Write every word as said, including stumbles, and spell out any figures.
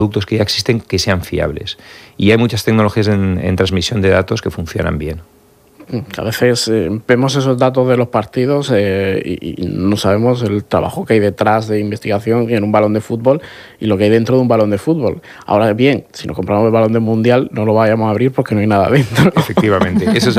productos que ya existen que sean fiables. Y hay muchas tecnologías en, en transmisión de datos que funcionan bien. A veces eh, vemos esos datos de los partidos eh, y, y no sabemos el trabajo que hay detrás de investigación en un balón de fútbol y lo que hay dentro de un balón de fútbol. Ahora bien, si nos compramos el balón del Mundial no lo vayamos a abrir porque no hay nada dentro. Efectivamente, eso es